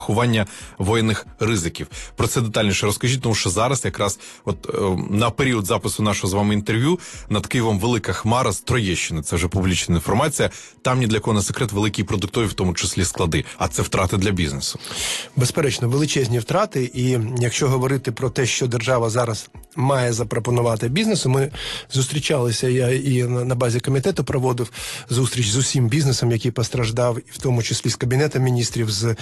страхування воєнних ризиків. Про це детальніше розкажіть, тому що зараз якраз на період запису нашого з вами інтерв'ю над Києвом велика хмара з Троєщини. Це вже публічна інформація. Там ні для кого не секрет, великі продуктові, в тому числі склади. А це втрати для бізнесу. Безперечно, величезні втрати. І якщо говорити про те, що держава зараз має запропонувати бізнесу, ми зустрічалися, я і на базі комітету проводив зустріч з усім бізнесом, який постраждав, і в тому числі з Кабінетом міністрів, з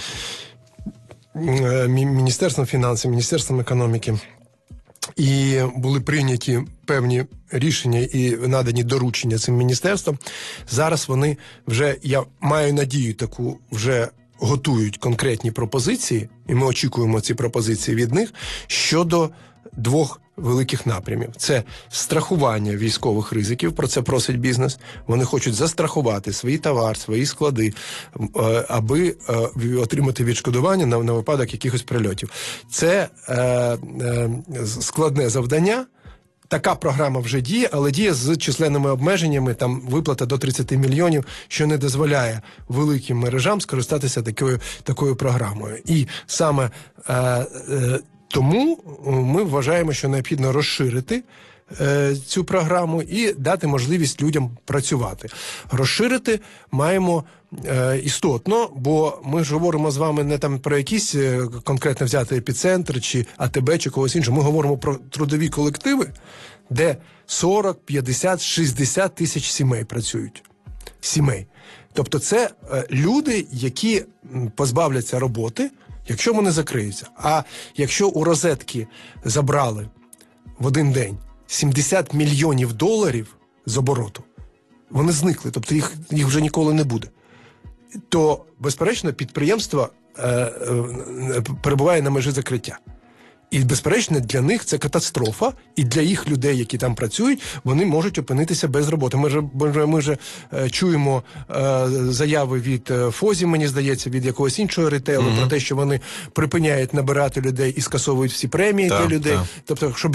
Міністерством фінансів, Міністерством економіки. І були прийняті певні рішення і надані доручення цим міністерствам. Зараз вони вже, я маю надію таку, вже готують конкретні пропозиції, і ми очікуємо ці пропозиції від них, щодо двох великих напрямів. Це страхування військових ризиків, про це просить бізнес. Вони хочуть застрахувати свій товар, свої склади, аби отримати відшкодування на випадок якихось прильотів. Це складне завдання. Така програма вже діє, але діє з численними обмеженнями, там виплата до 30 мільйонів, що не дозволяє великим мережам скористатися такою програмою. І саме тому ми вважаємо, що необхідно розширити цю програму і дати можливість людям працювати. Розширити маємо істотно, бо ми ж говоримо з вами не там про якісь конкретно взяти епіцентр, чи АТБ, чи когось іншого. Ми говоримо про трудові колективи, де 40, 50, 60 тисяч сімей працюють. Сімей. Тобто це люди, які позбавляться роботи, якщо вони закриються. А якщо у розетки забрали в один день 70 мільйонів доларів з обороту, вони зникли, тобто їх вже ніколи не буде, то, безперечно, підприємство перебуває на межі закриття. І, безперечно, для них це катастрофа, і для їх людей, які там працюють, вони можуть опинитися без роботи. Ми ж чуємо заяви від ФОЗі, мені здається, від якогось іншого ретейлу, про те, що вони припиняють набирати людей і скасовують всі премії для людей. Тобто, щоб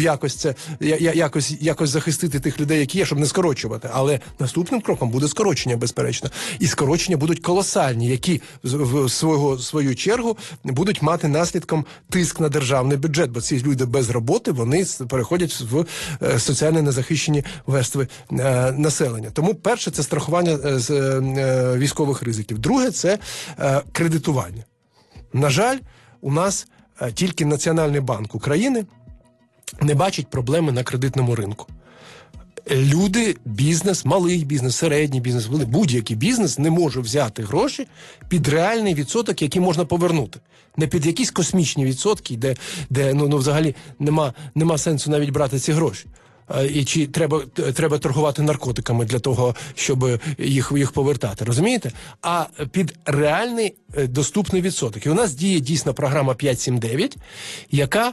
якось захистити тих людей, які є, щоб не скорочувати. Але наступним кроком буде скорочення, безперечно. І скорочення будуть колосальні, які в свою чергу будуть мати наслідком тиск на державний бюджет. Бо ці люди без роботи, вони переходять в соціально незахищені верстви населення. Тому перше – це страхування з військових ризиків. Друге – це кредитування. На жаль, у нас тільки Національний банк України не бачить проблеми на кредитному ринку. Люди, бізнес, малий бізнес, середній бізнес, будь-який бізнес не може взяти гроші під реальний відсоток, який можна повернути. Не під якісь космічні відсотки, де взагалі нема сенсу навіть брати ці гроші. І чи треба торгувати наркотиками для того, щоб їх повертати, розумієте? А під реальний доступний відсоток. І у нас діє дійсно програма 5-7-9, яка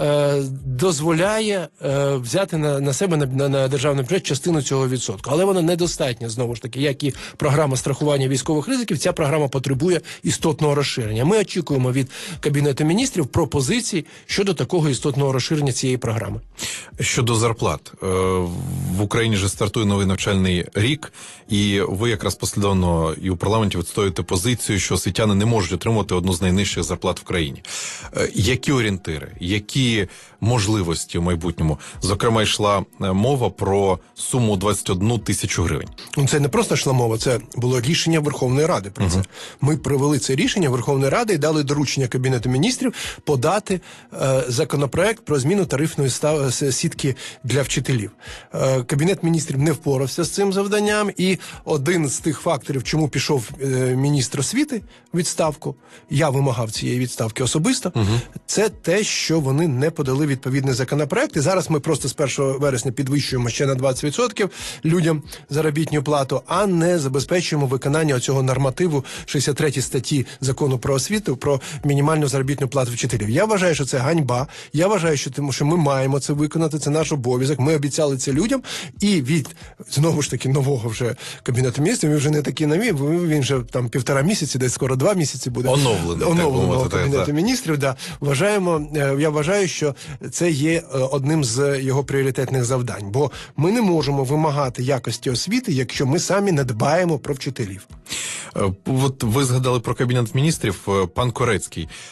дозволяє взяти на себе, на державний бюджет частину цього відсотку. Але вона недостатня, знову ж таки, як і програма страхування військових ризиків, ця програма потребує істотного розширення. Ми очікуємо від Кабінету міністрів пропозицій щодо такого істотного розширення цієї програми. Щодо зарплат. В Україні же стартує новий навчальний рік, і ви якраз послідовно і у парламенті відстоюєте позицію, що освітяни не можуть отримувати одну з найнижчих зарплат в країні. Які орієнтири, які можливості в майбутньому? Зокрема, йшла мова про суму 21 тисячу гривень. Це не просто йшла мова, це було рішення Верховної Ради про це. Ми провели це рішення Верховної Ради і дали доручення Кабінету міністрів подати законопроект про зміну тарифної сітки для вчителів. Кабінет міністрів не впорався з цим завданням, і один з тих факторів, чому пішов міністр освіти в відставку, я вимагав цієї відставки особисто, це те, що вони не подали відповідний законопроект. І зараз ми просто з 1 вересня підвищуємо ще на 20% людям заробітну плату, а не забезпечуємо виконання цього нормативу 63 статті Закону про освіту, про мінімальну заробітну плату вчителів. Я вважаю, що це ганьба. Я вважаю, що ми маємо це виконати, це наш обов'язок. Ми обіцяли це людям, і від, знову ж таки, нового вже Кабінету міністрів, він вже не такий новий, він вже там 1,5 місяці, десь скоро 2 місяці буде. Оновленого Кабінету міністрів, да. Я вважаю, що це є одним з його пріоритетних завдань, бо ми не можемо вимагати якості освіти, якщо ми самі не дбаємо про вчителів. От ви згадали про Кабінет міністрів, пан Корецький.